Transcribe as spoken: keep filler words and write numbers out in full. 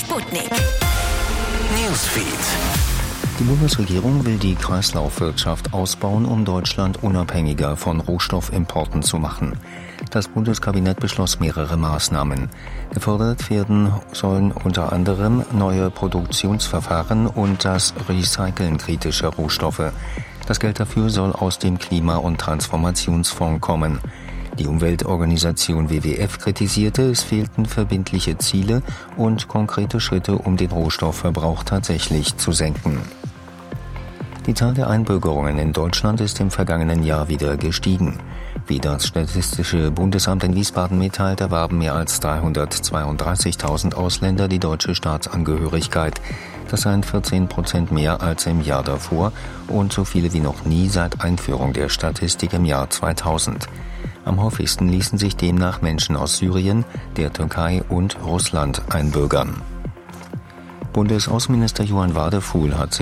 Sputnik. Newsfeed. Die Bundesregierung will die Kreislaufwirtschaft ausbauen, um Deutschland unabhängiger von Rohstoffimporten zu machen. Das Bundeskabinett beschloss mehrere Maßnahmen. Gefördert werden sollen unter anderem neue Produktionsverfahren und das Recyceln kritischer Rohstoffe. Das Geld dafür soll aus dem Klima- und Transformationsfonds kommen. Die Umweltorganisation W W F kritisierte, es fehlten verbindliche Ziele und konkrete Schritte, um den Rohstoffverbrauch tatsächlich zu senken. Die Zahl der Einbürgerungen in Deutschland ist im vergangenen Jahr wieder gestiegen. Wie das Statistische Bundesamt in Wiesbaden mitteilt, erwarben mehr als dreihundertzweiunddreißigtausend Ausländer die deutsche Staatsangehörigkeit. Das seien vierzehn Prozent mehr als im Jahr davor und so viele wie noch nie seit Einführung der Statistik im Jahr zweitausend. Am häufigsten ließen sich demnach Menschen aus Syrien, der Türkei und Russland einbürgern. Bundesaußenminister Johann Wadefuhl hat sich